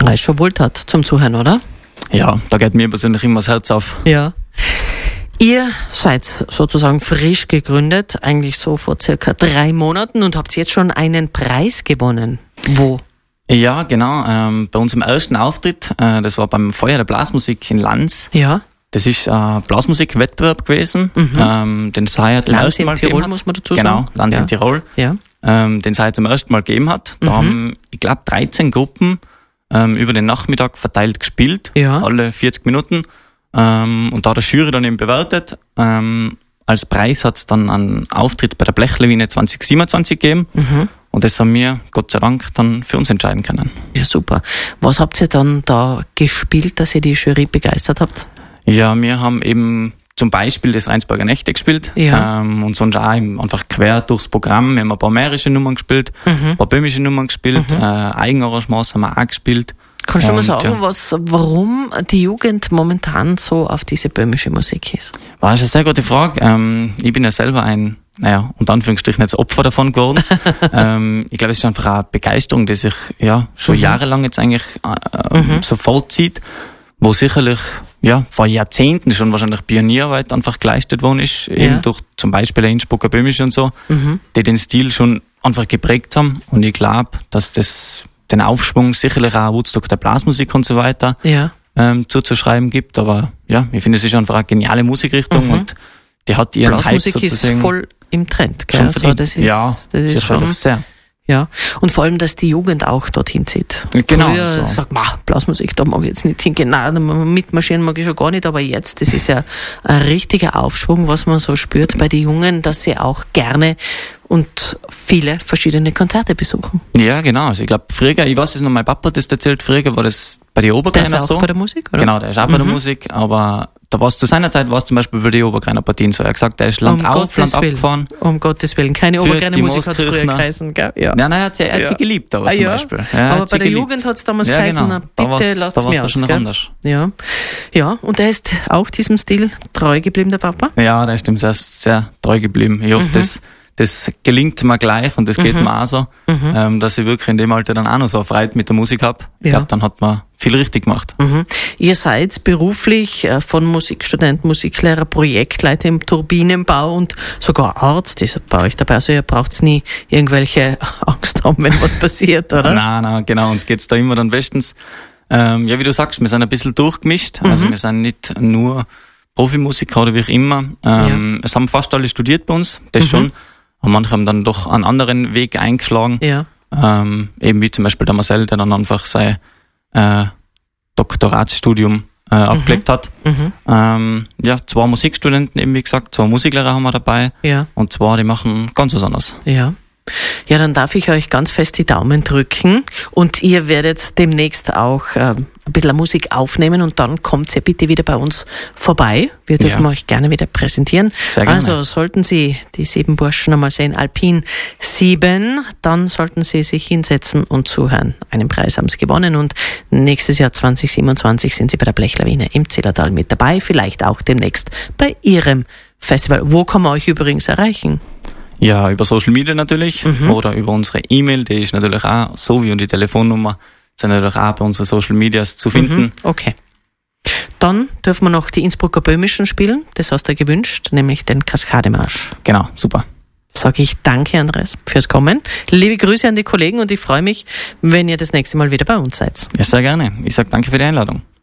Preis schon wohltat zum Zuhören, oder? Ja, da geht mir persönlich immer das Herz auf. Ja. Ihr seid sozusagen frisch gegründet, eigentlich so vor circa 3 Monaten und habt jetzt schon einen Preis gewonnen. Wo? Ja, genau. Bei unserem ersten Auftritt, das war beim Feuer der Blasmusik in Lanz. Ja. Das ist ein Blasmusikwettbewerb gewesen, den es heuer zum ersten Mal gegeben hat. Lanz in Tirol, muss man dazu sagen. Genau, Lanz in Tirol. Ja. Den es heuer zum ersten Mal gegeben hat. Da haben, ich glaube, 13 Gruppen über den Nachmittag verteilt gespielt, alle 40 Minuten. Und da hat der Jury dann eben bewertet. Als Preis hat es dann einen Auftritt bei der Blechlawine 2027 gegeben. Und das haben wir, Gott sei Dank, dann für uns entscheiden können. Ja, super. Was habt ihr dann da gespielt, dass ihr die Jury begeistert habt? Ja, wir haben eben zum Beispiel das Rheinsberger Nächte gespielt. Und sonst auch eben einfach quer durchs Programm. Wir haben ein paar mährische Nummern gespielt, ein paar böhmische Nummern gespielt, Eigenarrangements haben wir auch gespielt. Kannst du mal sagen, warum die Jugend momentan so auf diese böhmische Musik ist? War eine sehr gute Frage. Ich bin ja selber ein, unter Anführungsstrichen jetzt Opfer davon geworden. Ich glaube, es ist einfach eine Begeisterung, die sich schon jahrelang jetzt eigentlich so vollzieht, wo sicherlich vor Jahrzehnten schon wahrscheinlich Pionierarbeit einfach geleistet worden ist, eben durch zum Beispiel der Innsbrucker Böhmische und so, die den Stil schon einfach geprägt haben. Und ich glaube, dass das den Aufschwung sicherlich auch Woodstock der Blasmusik und so weiter zuzuschreiben gibt. Aber ich finde, es ist einfach eine geniale Musikrichtung und die hat ihren Blasmusik Hype sozusagen. Ist voll im Trend, gell? Also das ist schon sehr. Ja, und vor allem, dass die Jugend auch dorthin zieht. Genau. Früher sagt man, Blasmusik, da mag ich jetzt nicht hingehen. Nein, mitmarschieren mag ich schon gar nicht, aber jetzt, das ist ja ein richtiger Aufschwung, was man so spürt bei den Jungen, dass sie auch gerne und viele verschiedene Konzerte besuchen. Ja, genau. Also ich glaube, früher, ich weiß es noch, mein Papa hat das erzählt, früher war das bei den Oberkreiner so. Der ist auch bei der Musik, oder? Genau, der ist auch bei der Musik, aber da war es zu seiner Zeit, war es zum Beispiel bei den Oberkreiner Partien so. Er hat gesagt, der ist Land auf, Land abgefahren. Um Gottes Willen, keine Oberkreiner Musik hat früher geheißen, gell? Ja. Nein, er hat sie geliebt, aber zum Beispiel. Ja, aber bei der Jugend hat es damals geheißen, genau. bitte lasst es mir aus. Anders. Ja, und er ist auch diesem Stil treu geblieben, der Papa? Ja, der ist dem sehr, sehr treu geblieben. Ich hoffe, das gelingt mir gleich und das geht mir auch so, dass ich wirklich in dem Alter dann auch noch so Freude mit der Musik habe. Ich glaube, dann hat man viel richtig gemacht. Ihr seid beruflich von Musikstudent, Musiklehrer, Projektleiter im Turbinenbau und sogar Arzt ist bei euch dabei. Also ihr braucht nie irgendwelche Angst haben, wenn was passiert, oder? Nein, genau, uns geht's da immer dann bestens. Wie du sagst, wir sind ein bisschen durchgemischt. Also wir sind nicht nur Profimusiker oder wie auch immer. Es haben fast alle studiert bei uns, das schon. Und manche haben dann doch einen anderen Weg eingeschlagen. Eben wie zum Beispiel der Marcel, der dann einfach sein Doktoratsstudium abgelegt hat. 2 Musikstudenten, eben wie gesagt, 2 Musiklehrer haben wir dabei. Und 2, die machen ganz was anderes. Ja, dann darf ich euch ganz fest die Daumen drücken und ihr werdet demnächst auch ein bisschen Musik aufnehmen und dann kommt ihr bitte wieder bei uns vorbei. Wir dürfen euch gerne wieder präsentieren. Sehr gerne. Also sollten Sie die 7 Burschen einmal sehen, Alpin 7, dann sollten Sie sich hinsetzen und zuhören. Einen Preis haben Sie gewonnen und nächstes Jahr 2027 sind Sie bei der Blechlawine im Zillertal mit dabei, vielleicht auch demnächst bei Ihrem Festival. Wo kann man euch übrigens erreichen? Ja, über Social Media natürlich oder über unsere E-Mail, die ist natürlich auch so wie und die Telefonnummer sind natürlich auch bei unseren Social Medias zu finden. Okay. Dann dürfen wir noch die Innsbrucker Böhmischen spielen, das hast du gewünscht, nämlich den Kaskademarsch. Genau, super. Sage ich danke, Andres, fürs Kommen. Liebe Grüße an die Kollegen und ich freue mich, wenn ihr das nächste Mal wieder bei uns seid. Ja, sehr gerne. Ich sage danke für die Einladung.